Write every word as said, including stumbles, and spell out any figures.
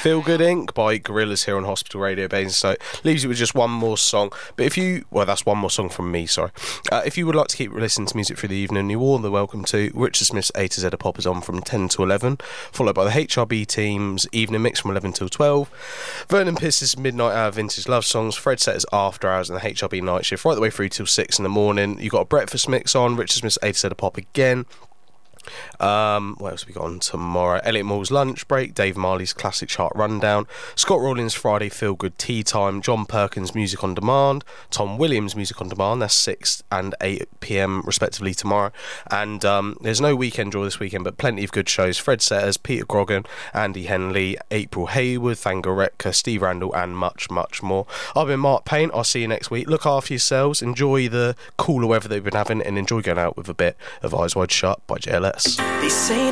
Feel Good Incorporated by Gorillaz here on Hospital Radio Basingstoke. Leaves you with just one more song. But if you... Well, that's one more song from me, sorry. Uh, if you would like to keep listening to music through the evening, you're all the welcome to. Richard Smith's A to Z of Pop is on from ten to eleven, followed by the H R B team's Evening Mix from eleven till twelve. Vernon Pierce's Midnight Hour Vintage Love Songs, Fred Setter's After Hours and the H R B Night Shift right the way through till six in the morning. You've got a breakfast mix on, Richard Smith's A to Z of Pop again. Um, what else have we got on tomorrow? Elliot Moore's Lunch Break, Dave Marley's Classic Chart Rundown, Scott Rawlings' Friday Feel Good Tea Time, John Perkins' Music on Demand, Tom Williams' Music on Demand, that's six and eight p.m. respectively tomorrow. And um, there's no weekend draw this weekend, but plenty of good shows. Fred Setters, Peter Grogan, Andy Henley, April Hayward, Thangoretka, Steve Randall, and much, much more. I've been Mark Payne. I'll see you next week. Look after yourselves, enjoy the cooler weather that we've been having, and enjoy going out with a bit of Eyes Wide Shut by J L S. They say